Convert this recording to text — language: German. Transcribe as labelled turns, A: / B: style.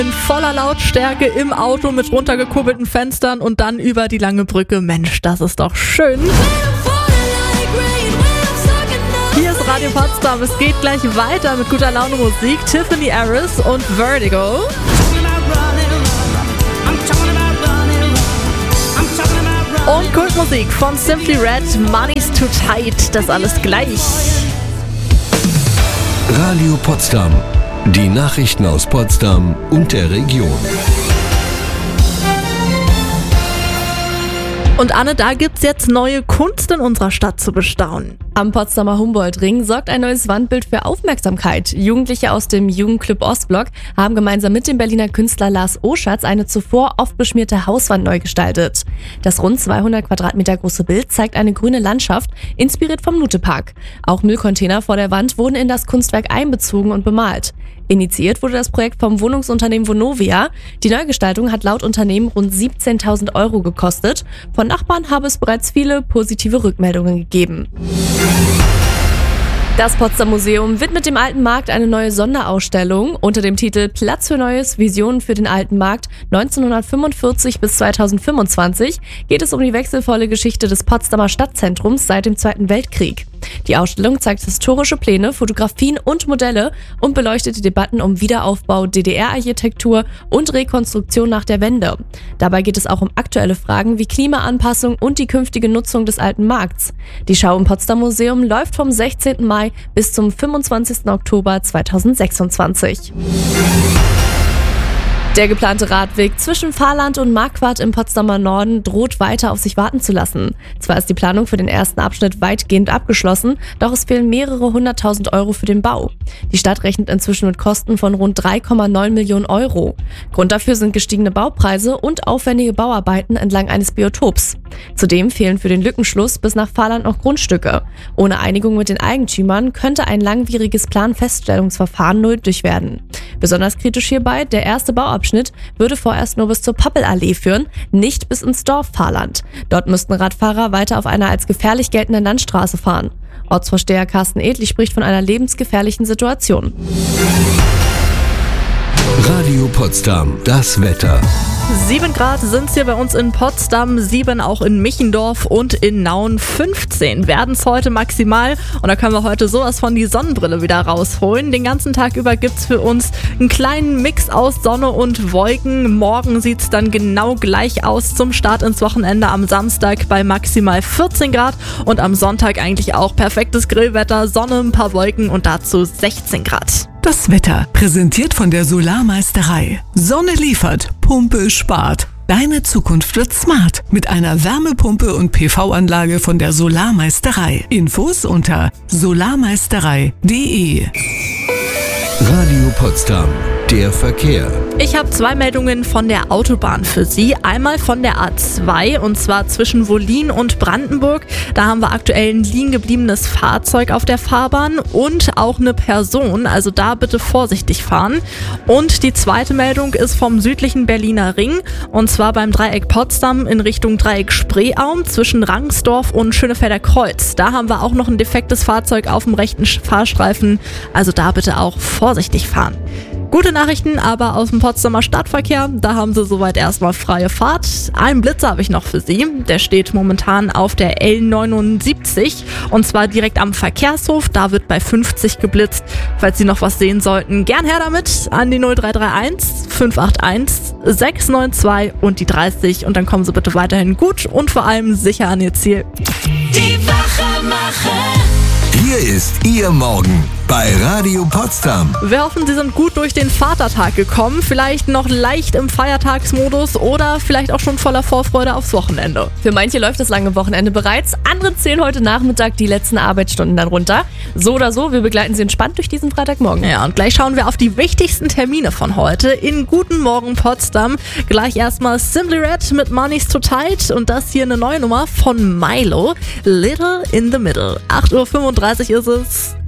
A: In voller Lautstärke im Auto mit runtergekurbelten Fenstern und dann über die lange Brücke. Mensch, das ist doch schön. Hier ist Radio Potsdam. Es geht gleich weiter mit guter Laune Musik. Tiffany Harris und Vertigo. Und Kultmusik von Simply Red, Money's Too Tight. Das alles gleich.
B: Radio Potsdam. Die Nachrichten aus Potsdam und der Region.
A: Und Anne, da gibt's jetzt neue Kunst in unserer Stadt zu bestaunen.
C: Am Potsdamer Humboldt-Ring sorgt ein neues Wandbild für Aufmerksamkeit. Jugendliche aus dem Jugendclub Ostblock haben gemeinsam mit dem Berliner Künstler Lars Oschatz eine zuvor oft beschmierte Hauswand neu gestaltet. Das rund 200 Quadratmeter große Bild zeigt eine grüne Landschaft, inspiriert vom Nutepark. Auch Müllcontainer vor der Wand wurden in das Kunstwerk einbezogen und bemalt. Initiiert wurde das Projekt vom Wohnungsunternehmen Vonovia. Die Neugestaltung hat laut Unternehmen rund 17.000 € gekostet. Von Nachbarn habe es bereits viele positive Rückmeldungen gegeben. Das Potsdam Museum widmet dem Alten Markt eine neue Sonderausstellung unter dem Titel Platz für Neues, Visionen für den Alten Markt 1945 bis 2025 geht es um die wechselvolle Geschichte des Potsdamer Stadtzentrums seit dem Zweiten Weltkrieg. Die Ausstellung zeigt historische Pläne, Fotografien und Modelle und beleuchtet die Debatten um Wiederaufbau, DDR-Architektur und Rekonstruktion nach der Wende. Dabei geht es auch um aktuelle Fragen wie Klimaanpassung und die künftige Nutzung des Alten Markts. Die Schau im Potsdam Museum läuft vom 16. Mai bis zum 25. Oktober 2026. Der geplante Radweg zwischen Fahrland und Marquardt im Potsdamer Norden droht weiter auf sich warten zu lassen. Zwar ist die Planung für den ersten Abschnitt weitgehend abgeschlossen, doch es fehlen mehrere 100.000 € für den Bau. Die Stadt rechnet inzwischen mit Kosten von rund 3,9 Millionen €. Grund dafür sind gestiegene Baupreise und aufwendige Bauarbeiten entlang eines Biotops. Zudem fehlen für den Lückenschluss bis nach Fahrland noch Grundstücke. Ohne Einigung mit den Eigentümern könnte ein langwieriges Planfeststellungsverfahren nötig werden. Besonders kritisch hierbei, der erste Bauabschnitt würde vorerst nur bis zur Pappelallee führen, nicht bis ins Dorf Fahrland. Dort müssten Radfahrer weiter auf einer als gefährlich geltenden Landstraße fahren. Ortsvorsteher Carsten Edlich spricht von einer lebensgefährlichen Situation.
B: Radio Potsdam, das Wetter.
A: 7 Grad sind es hier bei uns in Potsdam, 7 auch in Michendorf und in Nauen, 15 werden es heute maximal und da können wir heute sowas von die Sonnenbrille wieder rausholen. Den ganzen Tag über gibt es für uns einen kleinen Mix aus Sonne und Wolken. Morgen sieht es dann genau gleich aus zum Start ins Wochenende am Samstag bei maximal 14 Grad und am Sonntag eigentlich auch perfektes Grillwetter, Sonne, ein paar Wolken und dazu 16 Grad.
D: Das Wetter, präsentiert von der Solarmeisterei. Sonne liefert, Pumpe spart. Deine Zukunft wird smart mit einer Wärmepumpe und PV-Anlage von der Solarmeisterei. Infos unter solarmeisterei.de.
B: Radio Potsdam, der Verkehr.
A: Ich habe 2 Meldungen von der Autobahn für Sie. Einmal von der A2 und zwar zwischen Wollin und Brandenburg. Da haben wir aktuell ein liegen gebliebenes Fahrzeug auf der Fahrbahn und auch eine Person. Also da bitte vorsichtig fahren. Und die zweite Meldung ist vom südlichen Berliner Ring und zwar beim Dreieck Potsdam in Richtung Dreieck Spreeaum zwischen Rangsdorf und Schönefelder Kreuz. Da haben wir auch noch ein defektes Fahrzeug auf dem rechten Fahrstreifen. Also da bitte auch vorsichtig fahren. Gute Nachrichten aber aus dem Potsdamer Stadtverkehr, da haben sie soweit erstmal freie Fahrt. Einen Blitzer habe ich noch für Sie, der steht momentan auf der L79 und zwar direkt am Verkehrshof, da wird bei 50 geblitzt. Falls Sie noch was sehen sollten, gern her damit an die 0331 581 692 und die 30 und dann kommen Sie bitte weiterhin gut und vor allem sicher an Ihr Ziel.
E: Die Wachemacher.
B: Hier ist Ihr Morgen bei Radio Potsdam.
A: Wir hoffen, Sie sind gut durch den Vatertag gekommen, vielleicht noch leicht im Feiertagsmodus oder vielleicht auch schon voller Vorfreude aufs Wochenende.
C: Für manche läuft das lange Wochenende bereits, andere zählen heute Nachmittag die letzten Arbeitsstunden dann runter. So oder so, wir begleiten Sie entspannt durch diesen Freitagmorgen.
A: Ja, und gleich schauen wir auf die wichtigsten Termine von heute in Guten Morgen Potsdam. Gleich erstmal Simply Red mit Money's Too Tight und das hier eine neue Nummer von Milo, Little in the Middle. 8:35 Uhr ist es.